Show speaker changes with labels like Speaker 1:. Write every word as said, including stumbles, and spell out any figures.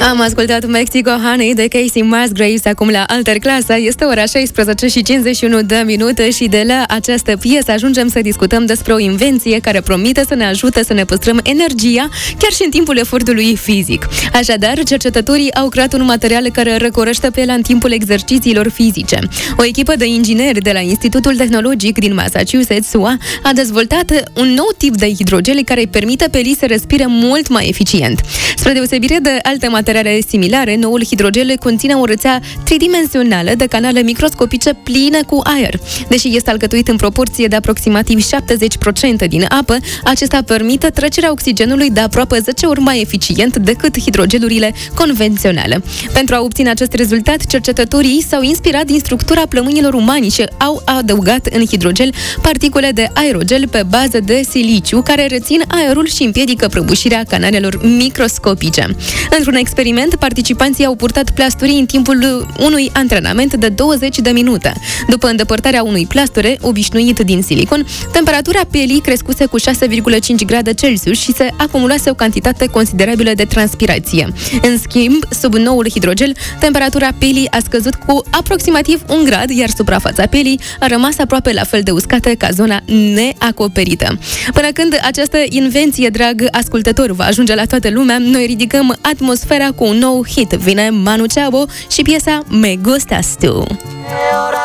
Speaker 1: Am ascultat Mexico Honey de Casey Musgraves acum la Alter Clasa. Este ora șaisprezece și cincizeci și unu de minute și de la această piesă ajungem să discutăm despre o invenție care promite să ne ajute să ne păstrăm energia chiar și în timpul efortului fizic. Așadar, cercetătorii au creat un material care răcorește pielea în timpul exercițiilor fizice. O echipă de ingineri de la Institutul Tehnologic din Massachusetts, S U A, a dezvoltat un nou tip de hidrogel care îi permite pelii să respire mult mai eficient. Spre deosebire de alte materiale similare, noul hidrogel conține o rețea tridimensională de canale microscopice pline cu aer. Deși este alcătuit în proporție de aproximativ șaptezeci la sută din apă, acesta permite trecerea oxigenului de aproape zece ori mai eficient decât hidrogelurile convenționale. Pentru a obține acest rezultat, cercetătorii s-au inspirat din structura plămânilor umani și au adăugat în hidrogel particule de aerogel pe bază de siliciu, care rețin aerul și împiedică prăbușirea canalelor microscopice. Într-un experiment, participanții au purtat plasturii în timpul unui antrenament de douăzeci de minute. După îndepărtarea unui plasture obișnuit din silicon, temperatura pielii crescuse cu șase virgulă cinci grade Celsius și se acumulase o cantitate considerabilă de transpirație. În schimb, sub noul hidrogel, temperatura pielii a scăzut cu aproximativ un grad, iar suprafața pielii a rămas aproape la fel de uscată ca zona neacoperită. Până când această invenție, drag ascultător, va ajunge la toată lumea, noi ridicăm atmosfera cu un nou hit. Vine Manu Chao și piesa Me Gustas Tu.